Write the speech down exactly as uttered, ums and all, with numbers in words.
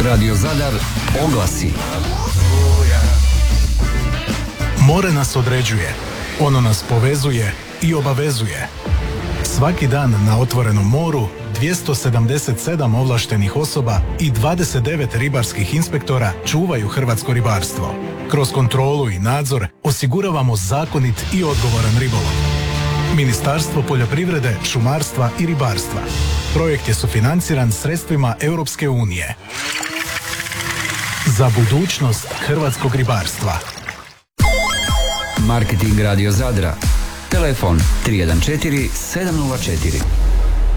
Radio Zadar oglasi. More nas određuje, ono nas povezuje i obavezuje. Svaki dan na otvorenom moru dvjesto sedamdeset sedam ovlaštenih osoba i dvadeset devet ribarskih inspektora čuvaju hrvatsko ribarstvo. Kroz kontrolu i nadzor osiguravamo zakonit i odgovoran ribolov. Ministarstvo poljoprivrede, šumarstva i ribarstva. Projekt je sufinanciran sredstvima Europske unije. Za budućnost hrvatskog ribarstva. Marketing Radio Zadra. Telefon tri jedan četiri sedam nula četiri.